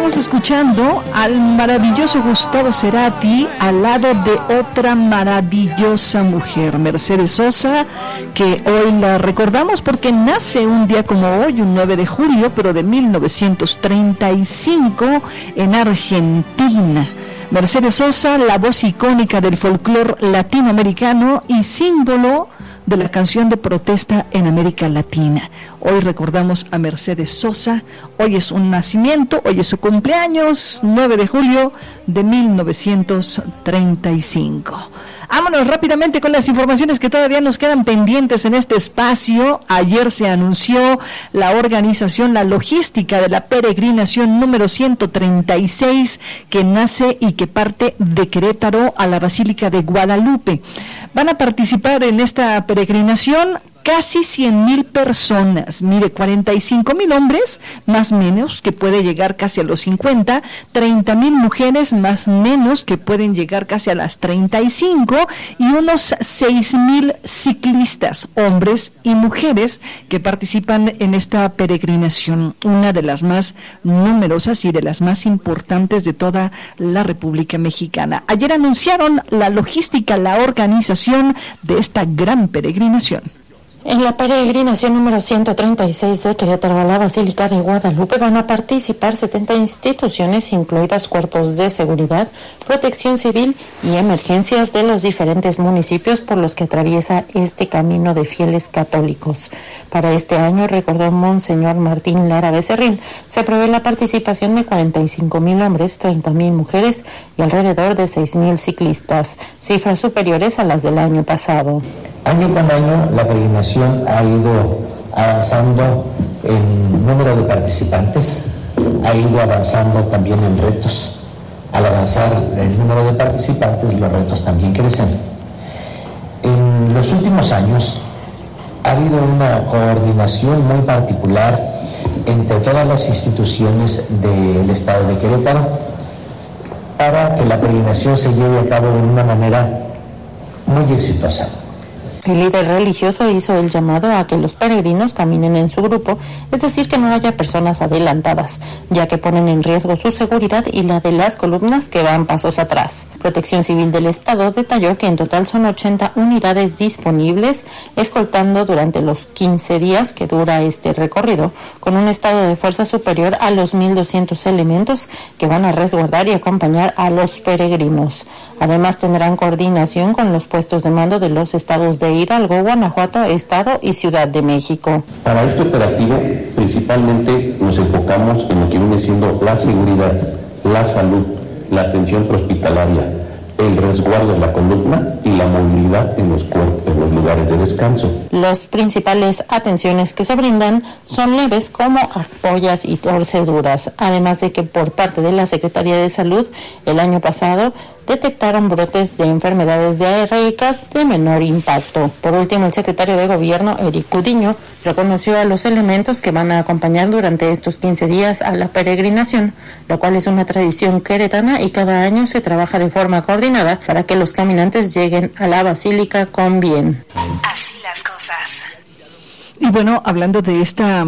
estamos escuchando al maravilloso Gustavo Cerati al lado de otra maravillosa mujer, Mercedes Sosa, que hoy la recordamos porque nace un día como hoy, un 9 de julio, pero de 1935 en Argentina. Mercedes Sosa, la voz icónica del folclore latinoamericano y símbolo de la canción de protesta en América Latina. Hoy recordamos a Mercedes Sosa, hoy es un nacimiento, hoy es su cumpleaños, 9 de julio de 1935. Vámonos rápidamente con las informaciones que todavía nos quedan pendientes en este espacio. Ayer se anunció la organización, la logística de la peregrinación número 136 que nace y que parte de Querétaro a la Basílica de Guadalupe. Van a participar en esta peregrinación casi 100,000 personas, mire, 45,000 hombres, más o menos, que puede llegar casi a los 50, 30,000 mujeres, más o menos, que pueden llegar casi a las 35, y unos 6,000 ciclistas, hombres y mujeres, que participan en esta peregrinación, una de las más numerosas y de las más importantes de toda la República Mexicana. Ayer anunciaron la logística, la organización de esta gran peregrinación. En la peregrinación número 136 de Querétaro a la Basílica de Guadalupe van a participar 70 instituciones, incluidas cuerpos de seguridad, protección civil y emergencias de los diferentes municipios por los que atraviesa este camino de fieles católicos. Para este año, recordó Monseñor Martín Lara Becerril, se prevé la participación de 45,000 hombres, 30,000 mujeres y alrededor de 6,000 ciclistas, cifras superiores a las del año pasado. Año con año, la peregrinación ha ido avanzando en número de participantes, ha ido avanzando también en retos. Al avanzar el número de participantes, los retos también crecen. En los últimos años ha habido una coordinación muy particular entre todas las instituciones del Estado de Querétaro para que la peregrinación se lleve a cabo de una manera muy exitosa. El líder religioso hizo el llamado a que los peregrinos caminen en su grupo, es decir, que no haya personas adelantadas, ya que ponen en riesgo su seguridad y la de las columnas que van pasos atrás. Protección Civil del Estado detalló que en total son 80 unidades disponibles, escoltando durante los 15 días que dura este recorrido, con un estado de fuerza superior a los 1,200 elementos que van a resguardar y acompañar a los peregrinos. Además, tendrán coordinación con los puestos de mando de los estados de Hidalgo, Guanajuato, Estado y Ciudad de México. Para este operativo, principalmente nos enfocamos en lo que viene siendo la seguridad, la salud, la atención prehospitalaria, el resguardo de la columna y la movilidad en los lugares de descanso. Las principales atenciones que se brindan son leves como ampollas y torceduras, además de que por parte de la Secretaría de Salud el año pasado detectaron brotes de enfermedades diarreicas de menor impacto. Por último, el secretario de Gobierno, Eric Cudiño, reconoció a los elementos que van a acompañar durante estos 15 días a la peregrinación, lo cual es una tradición queretana y cada año se trabaja de forma coordinada para que los caminantes lleguen a la basílica con bien. Así las cosas. Y bueno, hablando de esta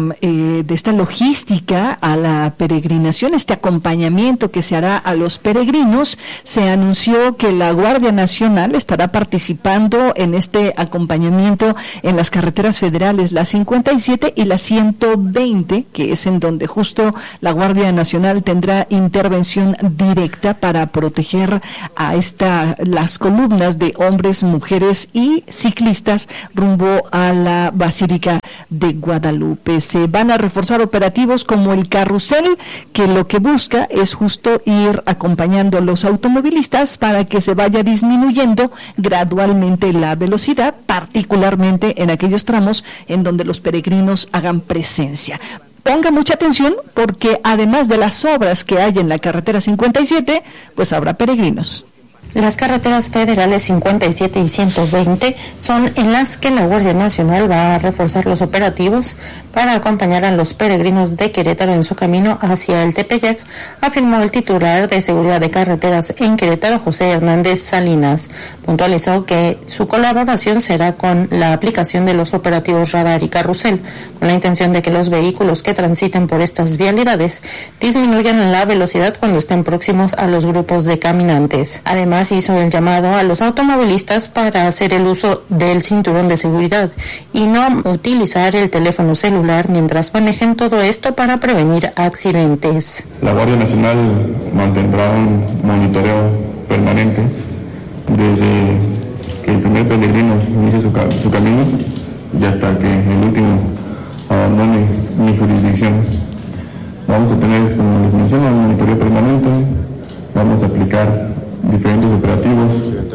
logística a la peregrinación, este acompañamiento que se hará a los peregrinos, se anunció que la Guardia Nacional estará participando en este acompañamiento en las carreteras federales, la 57 y la 120, que es en donde justo la Guardia Nacional tendrá intervención directa para proteger a las columnas de hombres, mujeres y ciclistas rumbo a la Basílica de Guadalupe. Se van a reforzar operativos como el carrusel, que lo que busca es justo ir acompañando a los automovilistas para que se vaya disminuyendo gradualmente la velocidad, particularmente en aquellos tramos en donde los peregrinos hagan presencia. Ponga mucha atención porque además de las obras que hay en la carretera 57, pues habrá peregrinos. Las carreteras federales 57 y 120 son en las que la Guardia Nacional va a reforzar los operativos para acompañar a los peregrinos de Querétaro en su camino hacia el Tepeyac, afirmó el titular de Seguridad de Carreteras en Querétaro, José Hernández Salinas. Puntualizó que su colaboración será con la aplicación de los operativos Radar y Carrusel, con la intención de que los vehículos que transiten por estas vialidades disminuyan la velocidad cuando estén próximos a los grupos de caminantes. Además, hizo el llamado a los automovilistas para hacer el uso del cinturón de seguridad y no utilizar el teléfono celular mientras manejen, todo esto para prevenir accidentes. La Guardia Nacional mantendrá un monitoreo permanente desde que el primer peregrino inicie su camino y hasta que el último abandone mi jurisdicción. Vamos a tener, como les menciono, un monitoreo permanente. Vamos a aplicar diferentes operativos,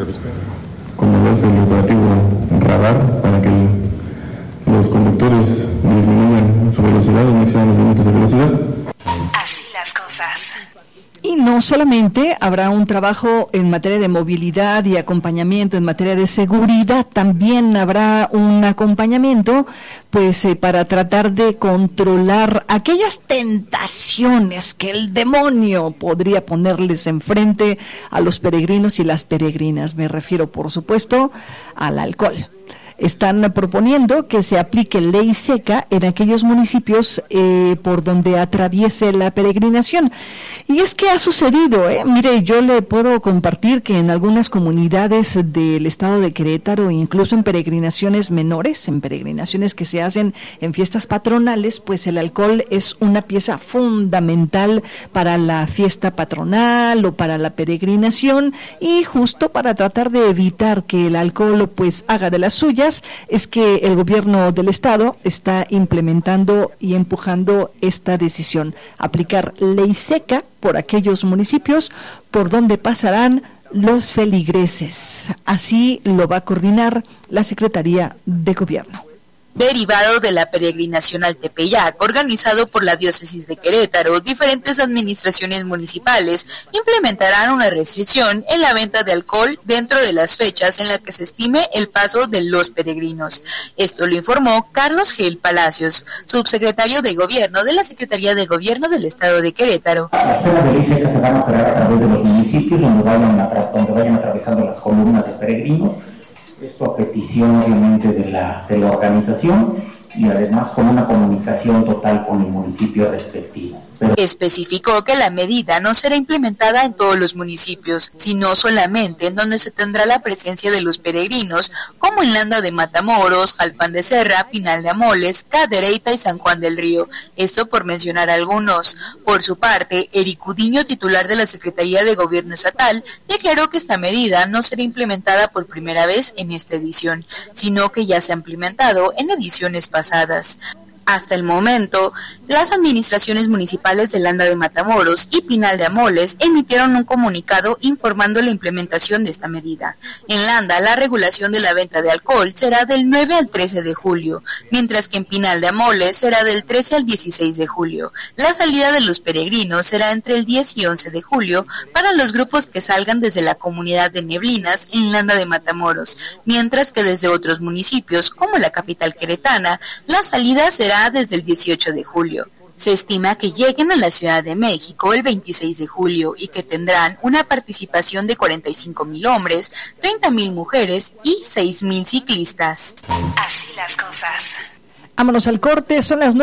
como es el operativo Radar, para que los conductores disminuyan su velocidad y no excedan los límites de velocidad. Así las cosas. Y no solamente habrá un trabajo en materia de movilidad y acompañamiento en materia de seguridad, también habrá un acompañamiento para tratar de controlar aquellas tentaciones que el demonio podría ponerles enfrente a los peregrinos y las peregrinas. Me refiero, por supuesto, al alcohol. Están proponiendo que se aplique ley seca en aquellos municipios por donde atraviese la peregrinación. Y es que ha sucedido, mire, yo le puedo compartir que en algunas comunidades del estado de Querétaro, incluso en peregrinaciones menores, en peregrinaciones que se hacen en fiestas patronales, pues el alcohol es una pieza fundamental para la fiesta patronal o para la peregrinación, y justo para tratar de evitar que el alcohol pues haga de las suyas, es que el gobierno del estado está implementando y empujando esta decisión, aplicar ley seca por aquellos municipios por donde pasarán los feligreses. Así lo va a coordinar la Secretaría de Gobierno. Derivado de la peregrinación al Tepeyac, organizado por la Diócesis de Querétaro, diferentes administraciones municipales implementarán una restricción en la venta de alcohol dentro de las fechas en las que se estime el paso de los peregrinos. Esto lo informó Carlos Gil Palacios, subsecretario de Gobierno de la Secretaría de Gobierno del Estado de Querétaro. Las zonas de ley seca se van a operar a través de los municipios donde vayan atravesando las columnas de peregrinos. Esto a petición obviamente de la organización y además con una comunicación total con el municipio respectivo. Especificó que la medida no será implementada en todos los municipios, sino solamente en donde se tendrá la presencia de los peregrinos, como en Landa de Matamoros, Jalpan de Serra, Pinal de Amoles, Cadereyta y San Juan del Río. Esto por mencionar algunos. Por su parte, Eric Udiño, titular de la Secretaría de Gobierno Estatal, declaró que esta medida no será implementada por primera vez en esta edición, sino que ya se ha implementado en ediciones pasadas. Hasta el momento, las administraciones municipales de Landa de Matamoros y Pinal de Amoles emitieron un comunicado informando la implementación de esta medida. En Landa, la regulación de la venta de alcohol será del 9 al 13 de julio, mientras que en Pinal de Amoles será del 13 al 16 de julio. La salida de los peregrinos será entre el 10 y 11 de julio para los grupos que salgan desde la comunidad de Neblinas en Landa de Matamoros, mientras que desde otros municipios, como la capital queretana, la salida será desde el 18 de julio. Se estima que lleguen a la Ciudad de México el 26 de julio y que tendrán una participación de 45,000 hombres, 30,000 mujeres y 6,000 ciclistas. Así las cosas. Vámonos al corte, son las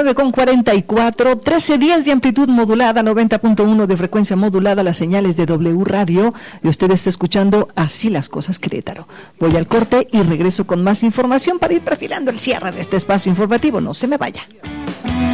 9:44, 13:10 de amplitud modulada, 90.1 de frecuencia modulada, las señales de W Radio, y usted está escuchando Así las cosas Querétaro. Voy al corte y regreso con más información para ir perfilando el cierre de este espacio informativo. No se me vaya.